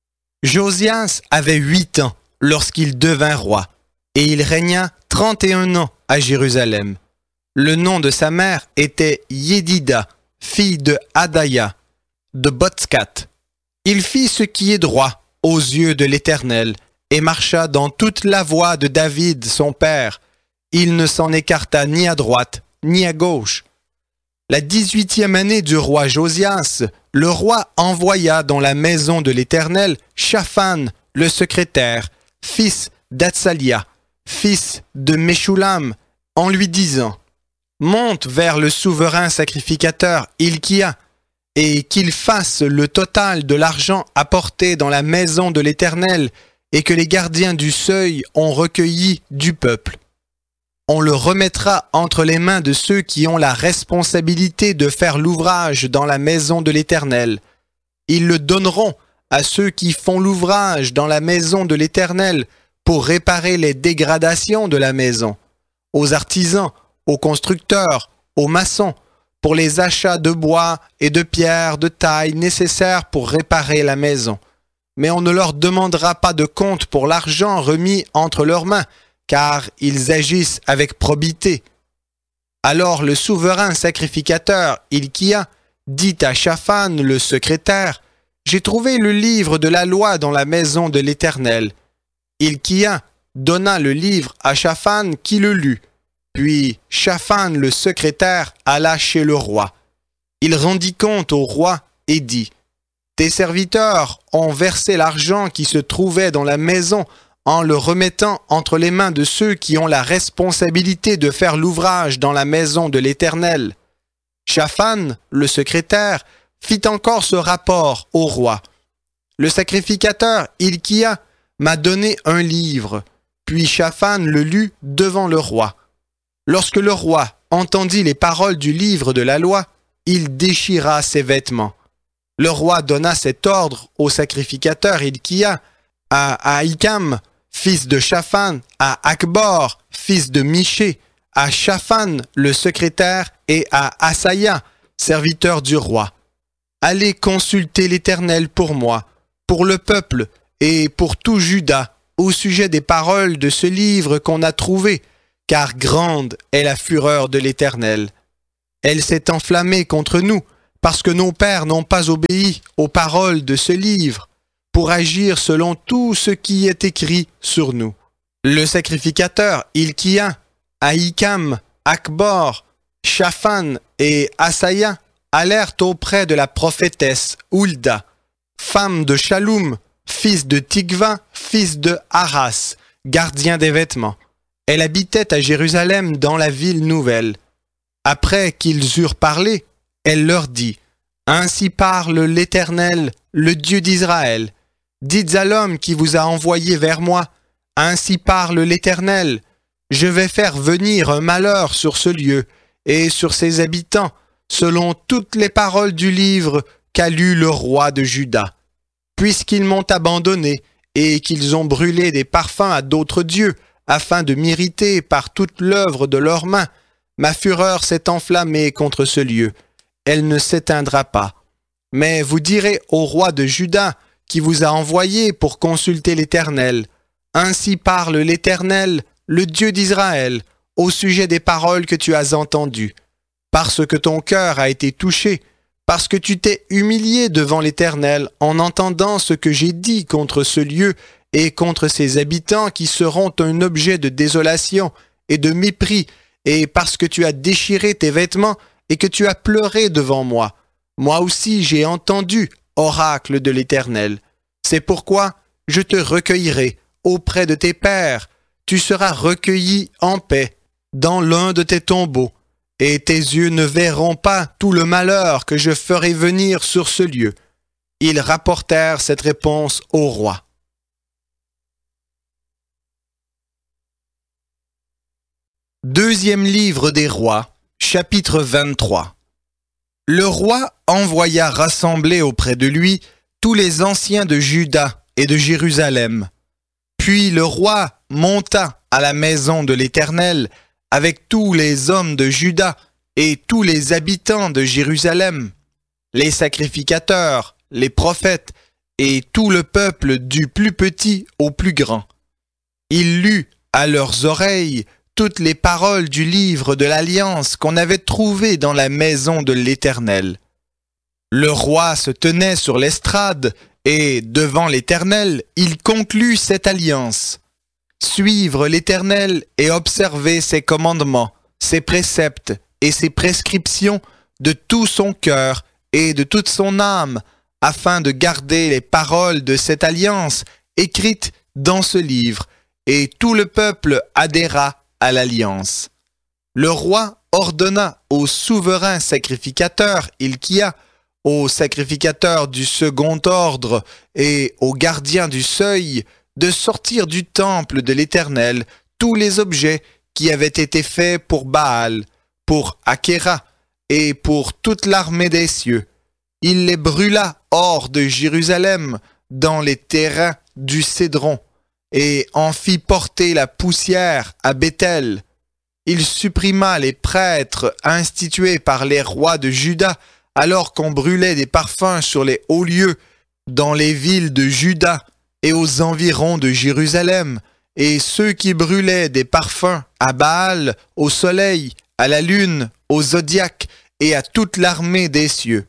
Josias avait 8 ans lorsqu'il devint roi, et il régna 31 ans à Jérusalem. Le nom de sa mère était Yédida, fille de Adaya, de Botskat. Il fit ce qui est droit aux yeux de l'Éternel, et marcha dans toute la voie de David son père. Il ne s'en écarta ni à droite, ni à gauche. La 18e année du roi Josias, le roi envoya dans la maison de l'Éternel Shaphan, le secrétaire, fils d'Atsalia, fils de Meshulam, en lui disant « Monte vers le souverain sacrificateur Hilkia, et qu'il fasse le total de l'argent apporté dans la maison de l'Éternel et que les gardiens du seuil ont recueilli du peuple. On le remettra entre les mains de ceux qui ont la responsabilité de faire l'ouvrage dans la maison de l'Éternel. Ils le donneront à ceux qui font l'ouvrage dans la maison de l'Éternel pour réparer les dégradations de la maison, aux artisans, aux constructeurs, aux maçons, pour les achats de bois et de pierres de taille nécessaires pour réparer la maison. Mais on ne leur demandera pas de compte pour l'argent remis entre leurs mains, car ils agissent avec probité. Alors le souverain sacrificateur Hilkia dit à Shaphan le secrétaire, « J'ai trouvé le livre de la loi dans la maison de l'Éternel. » Hilkia donna le livre à Shaphan qui le lut. Puis Shaphan le secrétaire alla chez le roi. Il rendit compte au roi et dit, « Tes serviteurs ont versé l'argent qui se trouvait dans la maison en le remettant entre les mains de ceux qui ont la responsabilité de faire l'ouvrage dans la maison de l'Éternel. » Shaphan, le secrétaire, fit encore ce rapport au roi. Le sacrificateur Hilkia m'a donné un livre, puis Shaphan le lut devant le roi. Lorsque le roi entendit les paroles du livre de la loi, il déchira ses vêtements. Le roi donna cet ordre au sacrificateur Hilkia, à Ahikam, fils de Shaphan, à Akbor, fils de Miché, à Shaphan, le secrétaire, et à Asaya, serviteur du roi. Allez consulter l'Éternel pour moi, pour le peuple et pour tout Juda, au sujet des paroles de ce livre qu'on a trouvé, car grande est la fureur de l'Éternel. Elle s'est enflammée contre nous, parce que nos pères n'ont pas obéi aux paroles de ce livre, pour agir selon tout ce qui est écrit sur nous. Le sacrificateur Hilkien, Ahikam, Akbor, Shaphan et Asaya allèrent auprès de la prophétesse Hulda, femme de Shaloum, fils de Tikva, fils de Haras, gardien des vêtements. Elle habitait à Jérusalem dans la ville nouvelle. Après qu'ils eurent parlé, elle leur dit, « Ainsi parle l'Éternel, le Dieu d'Israël. Dites à l'homme qui vous a envoyé vers moi, « Ainsi parle l'Éternel, je vais faire venir un malheur sur ce lieu et sur ses habitants, selon toutes les paroles du livre qu'a lu le roi de Juda. Puisqu'ils m'ont abandonné et qu'ils ont brûlé des parfums à d'autres dieux, afin de m'irriter par toute l'œuvre de leurs mains, ma fureur s'est enflammée contre ce lieu. Elle ne s'éteindra pas. Mais vous direz au roi de Juda, qui vous a envoyé pour consulter l'Éternel, « Ainsi parle l'Éternel, le Dieu d'Israël, au sujet des paroles que tu as entendues. Parce que ton cœur a été touché, parce que tu t'es humilié devant l'Éternel en entendant ce que j'ai dit contre ce lieu et contre ses habitants qui seront un objet de désolation et de mépris, et parce que tu as déchiré tes vêtements et que tu as pleuré devant moi. Moi aussi j'ai entendu, oracle de l'Éternel. C'est pourquoi je te recueillerai auprès de tes pères. Tu seras recueilli en paix dans l'un de tes tombeaux, et tes yeux ne verront pas tout le malheur que je ferai venir sur ce lieu. » Ils rapportèrent cette réponse au roi. Deuxième livre des rois, chapitre 23. Le roi envoya rassembler auprès de lui tous les anciens de Juda et de Jérusalem. Puis le roi monta à la maison de l'Éternel avec tous les hommes de Juda et tous les habitants de Jérusalem, les sacrificateurs, les prophètes et tout le peuple du plus petit au plus grand. Il lut à leurs oreilles toutes les paroles du livre de l'Alliance qu'on avait trouvé dans la maison de l'Éternel. Le roi se tenait sur l'estrade et, devant l'Éternel, il conclut cette alliance. Suivre l'Éternel et observer ses commandements, ses préceptes et ses prescriptions de tout son cœur et de toute son âme, afin de garder les paroles de cette alliance écrites dans ce livre, et tout le peuple adhéra à l'alliance. Le roi ordonna au souverain sacrificateur Hilkia, au sacrificateur du second ordre et au gardien du seuil de sortir du temple de l'Éternel tous les objets qui avaient été faits pour Baal, pour Achéra et pour toute l'armée des cieux. Il les brûla hors de Jérusalem dans les terrains du Cédron et en fit porter la poussière à Béthel. Il supprima les prêtres institués par les rois de Juda alors qu'on brûlait des parfums sur les hauts lieux dans les villes de Juda et aux environs de Jérusalem, et ceux qui brûlaient des parfums à Baal, au soleil, à la lune, au zodiaque et à toute l'armée des cieux.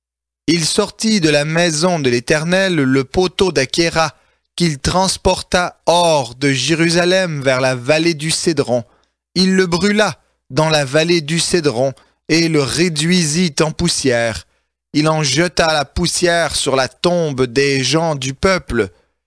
Il sortit de la maison de l'Éternel le poteau d'Achéra, qu'il transporta hors de Jérusalem vers la vallée du Cédron. Il le brûla dans la vallée du Cédron et le réduisit en poussière. Il en jeta la poussière sur la tombe des gens du peuple.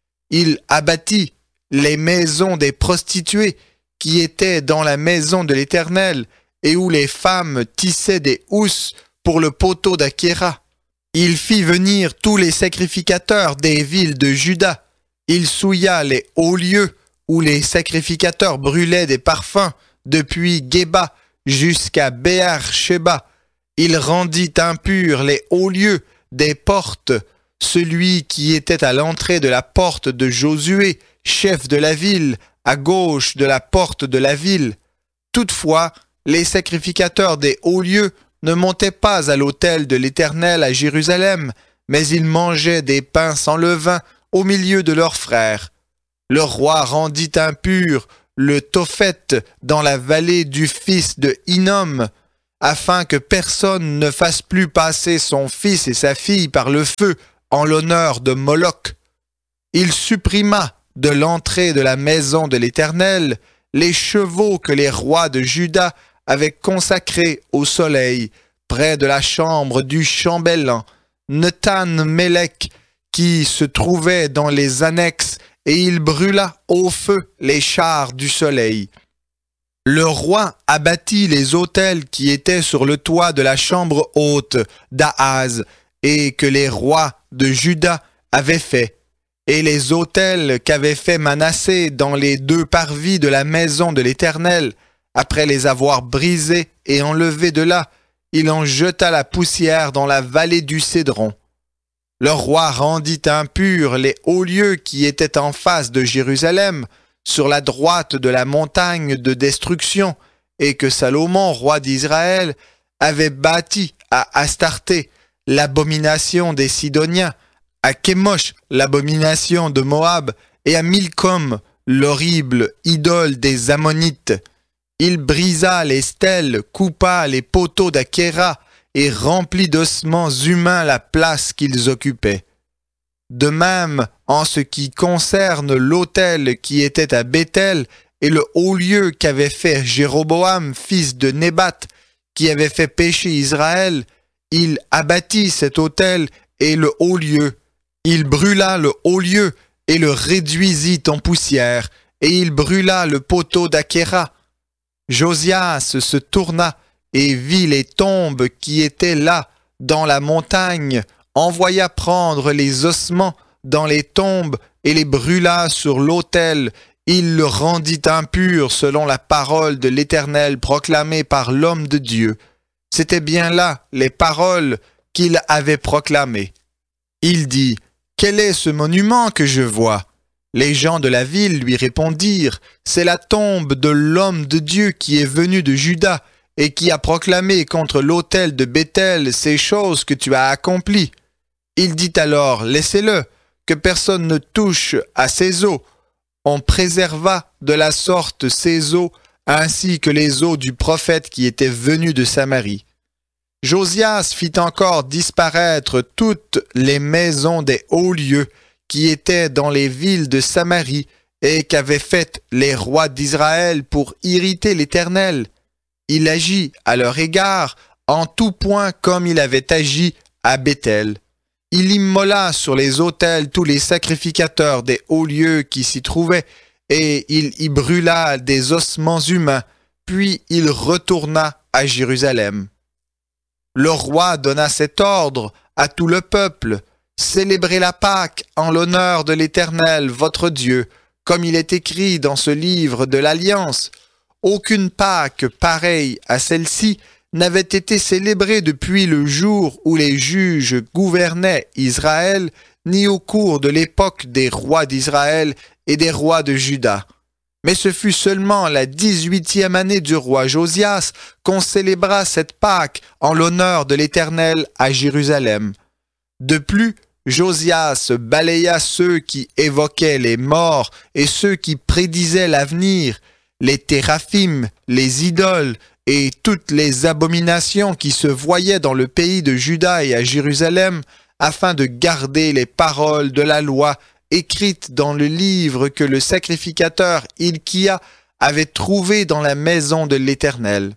Il abattit les maisons des prostituées qui étaient dans la maison de l'Éternel et où les femmes tissaient des housses pour le poteau d'Achéra. Il fit venir tous les sacrificateurs des villes de Juda. Il souilla les hauts lieux où les sacrificateurs brûlaient des parfums depuis Géba jusqu'à Béer-Shéba. Il rendit impurs les hauts lieux des portes. Celui qui était à l'entrée de la porte de Josué, chef de la ville, à gauche de la porte de la ville. Toutefois, les sacrificateurs des hauts lieux ne montaient pas à l'autel de l'Éternel à Jérusalem, mais ils mangeaient des pains sans levain au milieu de leurs frères. Le roi rendit impur le Tophet dans la vallée du fils de Hinnom, afin que personne ne fasse plus passer son fils et sa fille par le feu en l'honneur de Moloch. Il supprima de l'entrée de la maison de l'Éternel les chevaux que les rois de Juda avaient consacrés au soleil, près de la chambre du chambellan, Netan-Mélec, qui se trouvait dans les annexes, et il brûla au feu les chars du soleil. Le roi abattit les autels qui étaient sur le toit de la chambre haute d'Ahaz, et que les rois de Juda avaient fait, et les autels qu'avait fait Manassé dans les 2 parvis de la maison de l'Éternel. Après les avoir brisés et enlevés de là, il en jeta la poussière dans la vallée du Cédron. Le roi rendit impurs les hauts lieux qui étaient en face de Jérusalem, sur la droite de la montagne de destruction, et que Salomon, roi d'Israël, avait bâti à Astarté, l'abomination des Sidoniens, à Kémosh, l'abomination de Moab, et à Milcom, l'horrible idole des Ammonites. Il brisa les stèles, coupa les poteaux d'Akhéra, et remplit d'ossements humains la place qu'ils occupaient. De même, en ce qui concerne l'autel qui était à Béthel et le haut lieu qu'avait fait Jéroboam, fils de Nébat, qui avait fait pécher Israël, il abattit cet autel et le haut lieu. Il brûla le haut lieu et le réduisit en poussière, et il brûla le poteau d'Akhéra. Josias se tourna et vit les tombes qui étaient là, dans la montagne, envoya prendre les ossements dans les tombes et les brûla sur l'autel. Il le rendit impur selon la parole de l'Éternel proclamée par l'homme de Dieu. C'étaient bien là les paroles qu'il avait proclamées. Il dit, « Quel est ce monument que je vois ?» Les gens de la ville lui répondirent, « C'est la tombe de l'homme de Dieu qui est venu de Juda et qui a proclamé contre l'autel de Béthel ces choses que tu as accomplies. » Il dit alors, « Laissez-le, que personne ne touche à ses os. » On préserva de la sorte ses os, ainsi que les os du prophète qui était venu de Samarie. Josias fit encore disparaître toutes les maisons des hauts lieux qui étaient dans les villes de Samarie et qu'avaient faites les rois d'Israël pour irriter l'Éternel. Il agit à leur égard en tout point comme il avait agi à Béthel. Il immola sur les autels tous les sacrificateurs des hauts lieux qui s'y trouvaient, et il y brûla des ossements humains, puis il retourna à Jérusalem. Le roi donna cet ordre à tout le peuple, « Célébrez la Pâque en l'honneur de l'Éternel, votre Dieu, comme il est écrit dans ce livre de l'Alliance. Aucune Pâque pareille à celle-ci n'avait été célébrée depuis le jour où les juges gouvernaient Israël, ni au cours de l'époque des rois d'Israël et des rois de Juda. Mais ce fut seulement la 18e année du roi Josias qu'on célébra cette Pâque en l'honneur de l'Éternel à Jérusalem. De plus, Josias balaya ceux qui évoquaient les morts et ceux qui prédisaient l'avenir, les téraphim, les idoles et toutes les abominations qui se voyaient dans le pays de Juda et à Jérusalem, afin de garder les paroles de la loi écrites dans le livre que le sacrificateur Hilkia avait trouvé dans la maison de l'Éternel.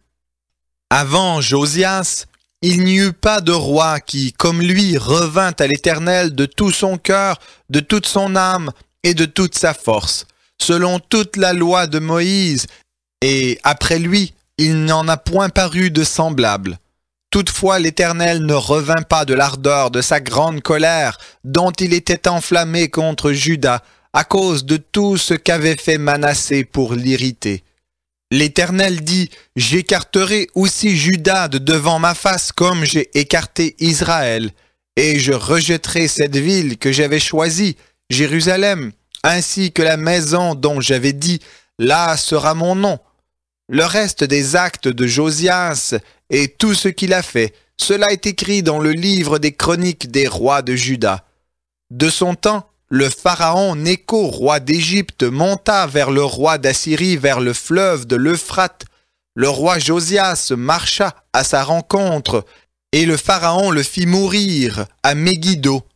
Avant Josias, il n'y eut pas de roi qui, comme lui, revint à l'Éternel de tout son cœur, de toute son âme et de toute sa force, selon toute la loi de Moïse, et après lui, il n'en a point paru de semblable. Toutefois, l'Éternel ne revint pas de l'ardeur de sa grande colère, dont il était enflammé contre Juda, à cause de tout ce qu'avait fait Manassé pour l'irriter. L'Éternel dit, « J'écarterai aussi Juda de devant ma face comme j'ai écarté Israël, et je rejetterai cette ville que j'avais choisie, Jérusalem, ainsi que la maison dont j'avais dit, là sera mon nom. » Le reste des actes de Josias et tout ce qu'il a fait, cela est écrit dans le livre des chroniques des rois de Juda. De son temps, le pharaon Nécho, roi d'Égypte, monta vers le roi d'Assyrie, vers le fleuve de l'Euphrate. Le roi Josias marcha à sa rencontre, et le pharaon le fit mourir à Megiddo,